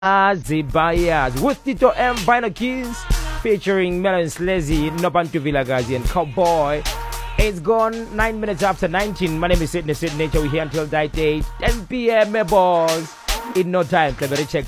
Zibayas with Tito M. Vinyl Keys featuring Melon Slezzy, Nobantu Villagazi and Cowboy. It's gone 9 minutes after 19. My name is Sydney Nature. We're here until 10 p.m. my boss. In no time, better check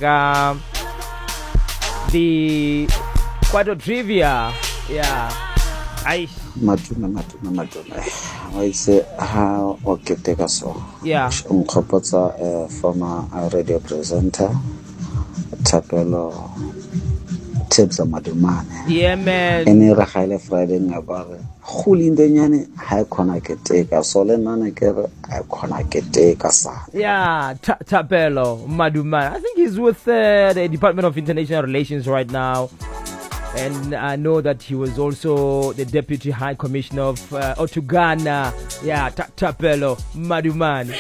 the Quadro Trivia. Yeah. Maduna. I say how okay take us so. Yeah. A former radio presenter. Tapelo tips of Madumane. Yeah, man. Any Rahile Friday about Hulin Denyani, how can I take a solemn how can I take us? Yeah, Tapelo Madumane. I think he's with the Department of International Relations right now. And I know that he was also the Deputy High Commissioner of Otugana. Yeah, Tapelo Madumane.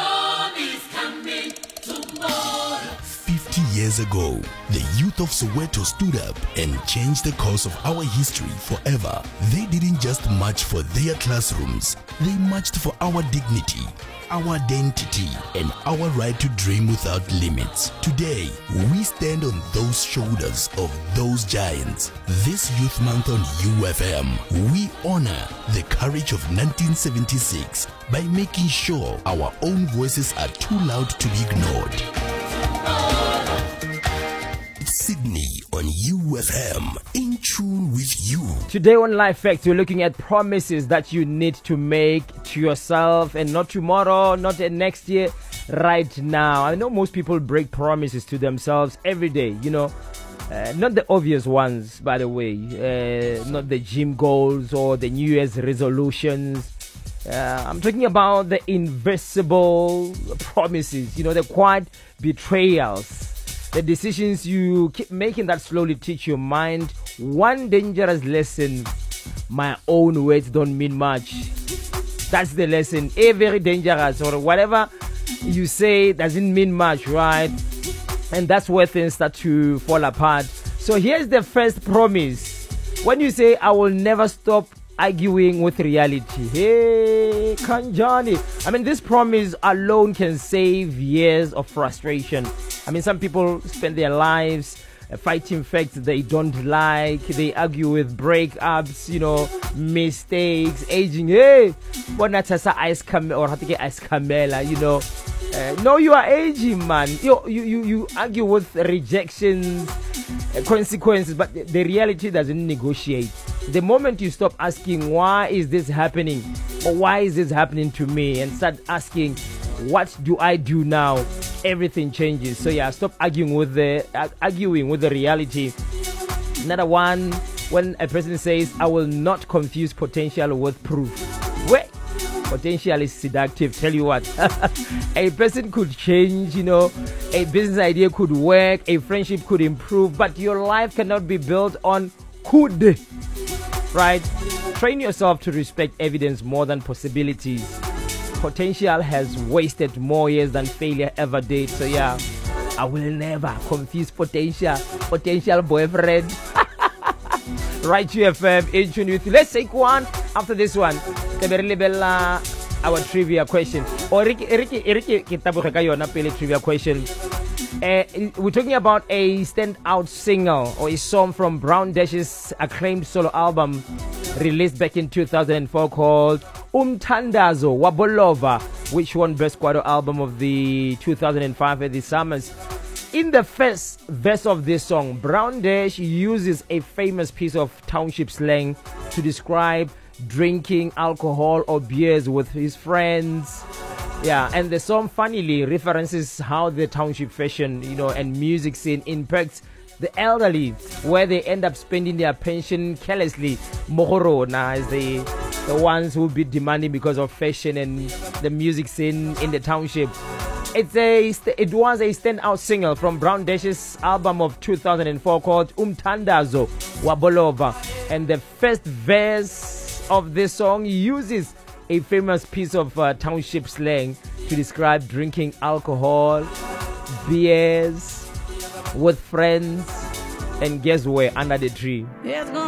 50 years ago, the youth of Soweto stood up and changed the course of our history forever. They didn't just march for their classrooms, they marched for our dignity, our identity, and our right to dream without limits. Today, we stand on those shoulders of those giants. This Youth Month on UFM, we honor the courage of 1976 by making sure our own voices are too loud to be ignored. Sydney on UFM, in tune with you. Today on Life Facts, we're looking at promises that you need to make to yourself, and not tomorrow, not next year, right now. I know most people break promises to themselves every day, you know. Not the obvious ones, by the way, not the gym goals or the New Year's resolutions. I'm talking about the invisible promises, you know, the quiet betrayals. The decisions you keep making that slowly teach your mind one dangerous lesson: my own words don't mean much. That's the lesson. Very dangerous. Or whatever you say doesn't mean much, right? And that's where things start to fall apart. So here's the first promise. When you say, I will never stop arguing with reality. Hey, Kanjani. I mean, this promise alone can save years of frustration. I mean, some people spend their lives fighting facts they don't like. They argue with breakups, you know, mistakes, aging. Hey, what not as ice camel or ice camela, you know. No, you are aging, man. You argue with rejections, consequences, but the reality doesn't negotiate. The moment you stop asking, why is this happening? Or why is this happening to me? And start asking, what do I do now? Everything changes. So yeah, stop arguing with the reality. Another one, when a person says, I will not confuse potential with proof. Wait, potential is seductive. Tell you what, a person could change, you know, a business idea could work, a friendship could improve, but your life cannot be built on could. Right? Train yourself to respect evidence more than possibilities. Potential has wasted more years than failure ever did. So yeah, I will never confuse potential boyfriend. Right, UFM, in tune with you. Let's take one after this one. Our trivia question. Or trivia question. We're talking about a standout single or a song from Brown Dash's acclaimed solo album released back in 2004 called Umthandazo Wabolova, which won Best Quadro Album of the 2005 at the Summers. In the first verse of this song, Brown Dash uses a famous piece of township slang to describe drinking alcohol or beers with his friends. Yeah, and the song funnily references how the township fashion, you know, and music scene impacts the elderly, where they end up spending their pension carelessly. Mohorona is the ones who will be demanding because of fashion and the music scene in the township. It was a standout single from Brown Dash's album of 2004 called Umthandazo Wabolova, and the first verse of this song uses a famous piece of township slang to describe drinking alcohol, beers with friends, and guess where? Under the tree.